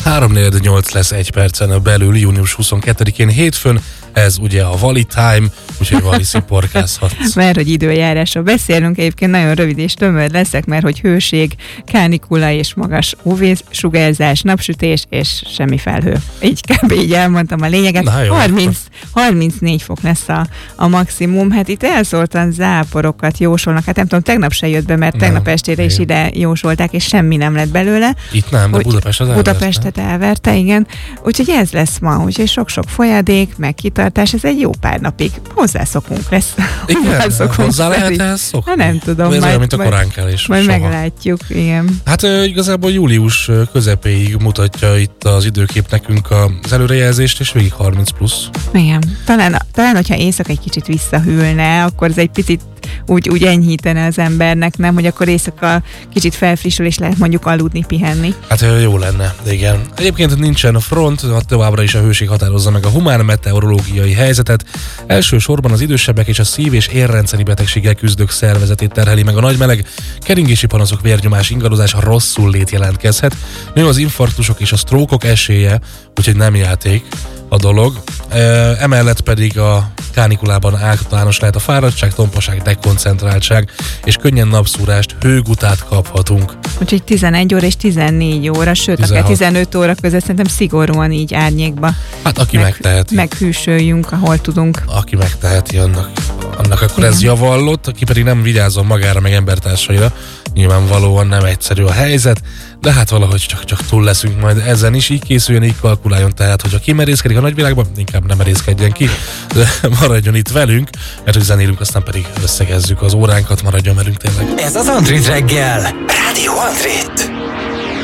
3:48 lesz 1 percen belül, június 22-én hétfőn. Ez ugye a Vali Time, úgyhogy Vali sziporkázhatsz. Mert hogy időjárásról beszélünk, egyébként nagyon rövid és tömör leszek, mert hogy hőség, kánikula és magas UV-sugárzás, napsütés és semmi felhő. Így elmondtam a lényeget. Na, jó, 34 fok lesz a maximum. Hát itt elszóltan záporokat jósolnak. Hát nem tudom, tegnap se jött be, mert tegnap estére is ide jósolták, és semmi nem lett belőle. Itt nem, de Budapestet elverte, igen. Úgyhogy ez lesz ma, úgyhogy sok-sok folyadék, meg kitartás, ez egy jó pár napig hozzászokunk lesz. Igen, hozzá lehet ehhez szokni? Hát nem tudom. Ez olyan, mint a koránkelés. Majd meglátjuk, igen. Hát igazából július közepéig mutatja itt az időkép nekünk az előrejelzést, és végig 30 plusz. Igen. Talán hogyha éjszaka egy kicsit visszahűlne, akkor ez egy picit úgy enyhítene az embernek, nem, hogy akkor éjszaka kicsit felfrissül, és lehet mondjuk aludni, pihenni. Hát jó lenne, de igen. Egyébként nincsen a front, továbbra is a hőség határozza meg a humán meteorológiai helyzetet. Elsősorban az idősebbek és a szív- és érrendszeri betegséggel küzdők szervezetét terheli meg a nagy meleg, keringési panaszok, vérnyomás, ingadozás, rosszul lét jelentkezhet. Nő az infarktusok és a sztrókok esélye, úgyhogy nem játék a dolog. Emellett pedig a kánikulában általános lehet a fáradtság, tompaság, dekoncentráltság, és könnyen napszúrást, hőgutát kaphatunk. Úgyhogy 11 óra és 14 óra, sőt, 16. akár 15 óra között szerintem szigorúan így árnyékba. Hát aki megteheti. Meghűsöljünk, ahol tudunk. Aki megteheti, annak akkor ez javallott, aki pedig nem vigyázzon magára, meg embertársaira. Nyilvánvalóan nem egyszerű a helyzet, de hát valahogy csak túl leszünk majd ezen is, így készüljön, így kalkuláljon, tehát hogyha kimerészkedik a nagyvilágban, inkább nem merészkedjen ki, de maradjon itt velünk, mert hogy zenélünk, aztán pedig összegezzük az óránkat, maradjon velünk tényleg. Ez az Andrit reggel, Rádió Andrit.